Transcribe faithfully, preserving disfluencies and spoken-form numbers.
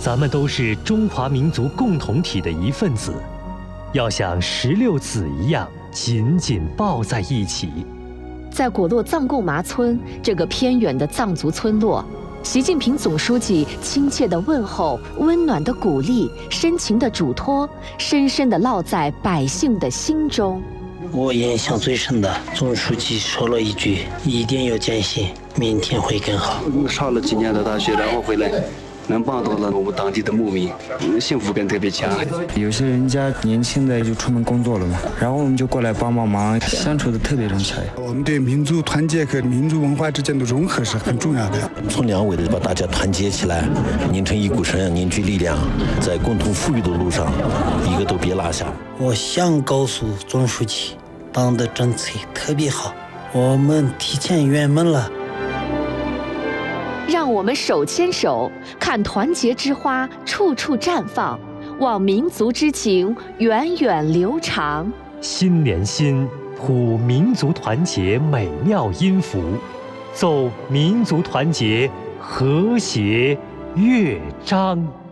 咱们都是中华民族共同体的一份子，要像石榴籽一样紧紧抱在一起。 在果洛藏贡麻村这个偏远的藏族村落，习近平总书记亲切的问候、温暖的鼓励、深情的嘱托，深深地烙在百姓的心中。 我印象最深的，总书记说了一句：“一定要坚信，明天会更好。” 上了几年的大学，然后回来，能帮到了我们当地的牧民，幸福感特别强。 有些人家年轻的就出门工作了嘛，然后我们就过来帮帮忙，相处的特别融洽。 我们对民族团结和民族文化之间的融合是很重要的。 从两位的把大家团结起来，拧成一股绳，凝聚力量，在共同富裕的路上，一个都别落下。 我想告诉总书记，党的政策特别好，我们提前圆满了。 让我们手牵手，看团结之花处处绽放，望民族之情源远流长。 心连心，谱民族团结美妙音符，奏民族团结和谐乐章。